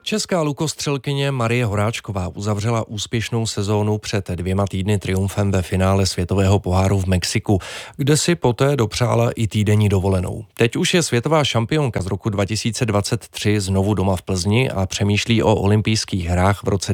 Česká lukostřelkyně Marie Horáčková uzavřela úspěšnou sezónu před 2 týdny triumfem ve finále světového poháru v Mexiku, kde si poté dopřála i týdenní dovolenou. Teď už je světová šampionka z roku 2023 znovu doma v Plzni a přemýšlí o olympijských hrách v roce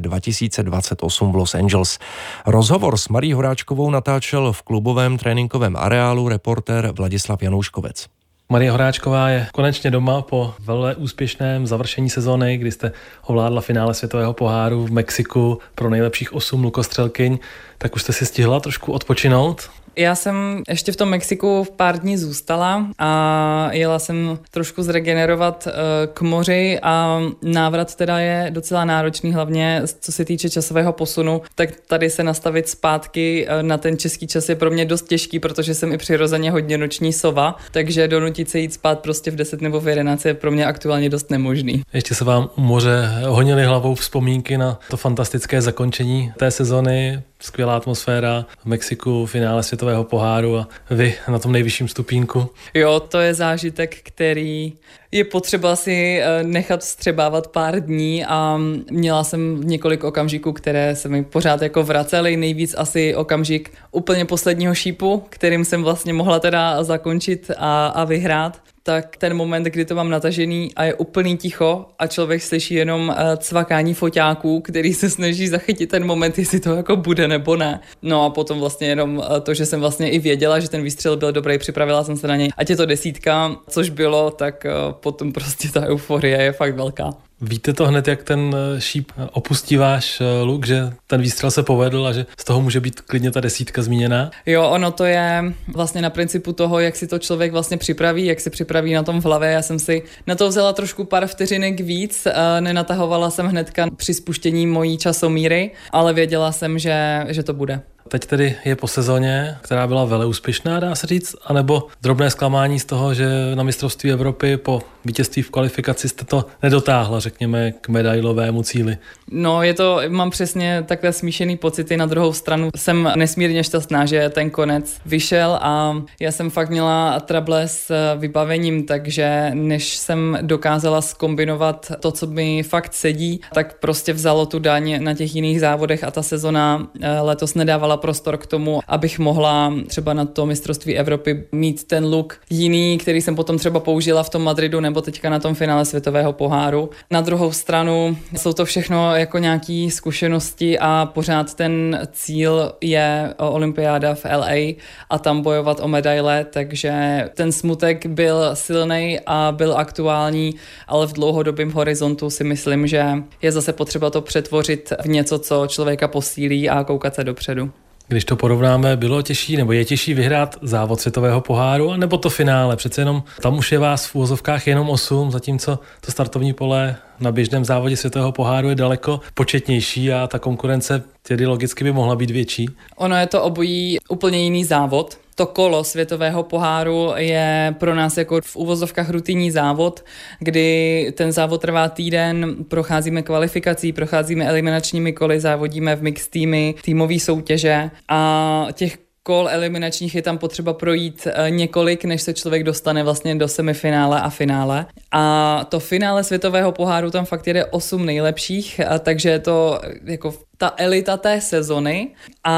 2028 v Los Angeles. Rozhovor s Marií Horáčkovou natáčel v klubovém tréninkovém areálu reportér Vladislav Janouškovec. Marie Horáčková je konečně doma po velmi úspěšném završení sezóny, kdy jste ovládla finále světového poháru v Mexiku pro nejlepších 8 lukostřelkyň. Tak už jste si stihla trošku odpočinout? Já jsem ještě v tom Mexiku v pár dní zůstala a jela jsem trošku zregenerovat k moři a návrat teda je docela náročný, hlavně co se týče časového posunu, tak tady se nastavit zpátky na ten český čas je pro mě dost těžký, protože jsem i přirozeně hodně noční sova, takže donutit se jít spát prostě v 10 nebo v 11 je pro mě aktuálně dost nemožný. Ještě se vám u moře honily hlavou vzpomínky na to fantastické zakončení té sezony. Skvělá atmosféra v Mexiku, finále světového poháru a vy na tom nejvyšším stupínku. Jo, to je zážitek, který je potřeba si nechat vstřebávat pár dní a měla jsem několik okamžiků, které se mi pořád jako vracely. Nejvíc asi okamžik úplně posledního šípu, kterým jsem vlastně mohla teda zakončit a vyhrát. Tak ten moment, kdy to mám natažený a je úplný ticho a člověk slyší jenom cvakání foťáků, který se snaží zachytit ten moment, jestli to jako bude nebo ne. No a potom vlastně jenom to, že jsem vlastně i věděla, že ten výstřel byl dobrý, připravila jsem se na něj. Ať je to 10, což bylo, tak potom prostě ta euforie je fakt velká. Víte to hned, jak ten šíp opustí váš luk, že ten výstřel se povedl a že z toho může být klidně ta 10 zmíněná? Jo, ono to je vlastně na principu toho, jak si to člověk vlastně připraví, jak se připraví na tom v hlavě. Já jsem si na to vzala trošku pár vteřinek víc, nenatahovala jsem hnedka při spuštění mojí časomíry, ale věděla jsem, že to bude. Teď tedy je po sezóně, která byla veleúspěšná, dá se říct, anebo drobné zklamání z toho, že na mistrovství Evropy po vítězství v kvalifikaci jste to nedotáhla, řekněme, k medailovému cíli. No, mám přesně takhle smíšený pocity. Na druhou stranu jsem nesmírně šťastná, že ten konec vyšel a já jsem fakt měla trable s vybavením, takže než jsem dokázala zkombinovat to, co mi fakt sedí, tak prostě vzalo tu daň na těch jiných závodech a ta sezona letos nedávala prostor k tomu, abych mohla třeba na to mistrovství Evropy mít ten look jiný, který jsem potom třeba použila v tom Madridu nebo teďka na tom finále světového poháru. Na druhou stranu jsou to všechno jako nějaké zkušenosti a pořád ten cíl je olympiáda v LA a tam bojovat o medaile, takže ten smutek byl silnej a byl aktuální, ale v dlouhodobém horizontu si myslím, že je zase potřeba to přetvořit v něco, co člověka posílí a koukat se dopředu. Když to porovnáme, bylo těžší nebo je těžší vyhrát závod světového poháru, nebo to finále? Přece jenom tam už je vás v úvozovkách jenom 8, zatímco to startovní pole na běžném závodě světového poháru je daleko početnější a ta konkurence tedy logicky by mohla být větší. Ono je to obojí úplně jiný závod. To kolo světového poháru je pro nás jako v uvozovkách rutinní závod, kdy ten závod trvá týden, procházíme kvalifikací, procházíme eliminačními koly, závodíme v mix týmy, týmové soutěže a těch kol eliminačních je tam potřeba projít několik, než se člověk dostane vlastně do semifinále a finále. A to finále světového poháru tam fakt jede 8 nejlepších, takže je to jako ta elita té sezony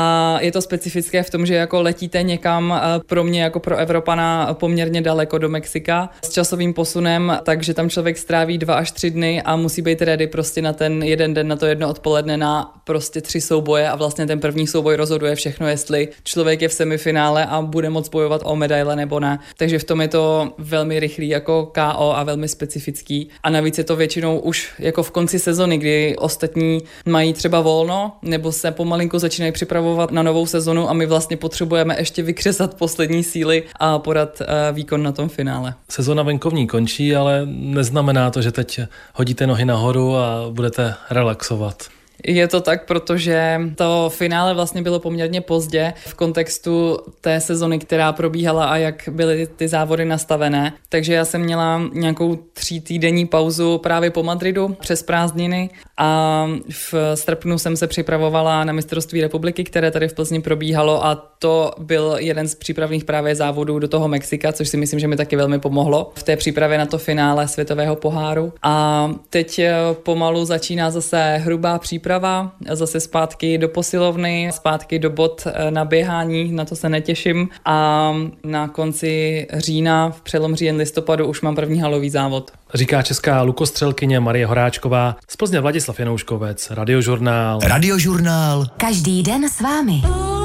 a je to specifické v tom, že jako letíte někam pro mě jako pro Evropana poměrně daleko do Mexika s časovým posunem, takže tam člověk stráví 2 až 3 dny a musí být ready prostě na ten jeden den, na to jedno odpoledne na prostě 3 souboje a vlastně ten první souboj rozhoduje všechno, jestli člověk je v semifinále a bude moct bojovat o medaile nebo ne. Takže v tom je to velmi rychlý jako KO a velmi specifický a navíc je to většinou už jako v konci sezony, kdy ostatní mají třeba volno nebo se pomalinku začínají připravovat na novou sezonu a my vlastně potřebujeme ještě vykřesat poslední síly a podat výkon na tom finále. Sezona venkovní končí, ale neznamená to, že teď hodíte nohy nahoru a budete relaxovat. Je to tak, protože to finále vlastně bylo poměrně pozdě v kontextu té sezony, která probíhala a jak byly ty závody nastavené. Takže já jsem měla nějakou 3týdenní pauzu právě po Madridu přes prázdniny a v srpnu jsem se připravovala na mistrovství republiky, které tady v Plzni probíhalo a to byl jeden z přípravných právě závodů do toho Mexika, což si myslím, že mi taky velmi pomohlo v té přípravě na to finále světového poháru. A teď pomalu začíná zase hrubá příprava, zase zpátky do posilovny, zpátky do bod na běhání, na to se netěším a na konci října, v přelom říjen-listopadu už mám první halový závod. Říká česká lukostřelkyně Marie Horáčková, z Plzně Vladislav Janouškovec, Radiožurnál. Každý den s vámi.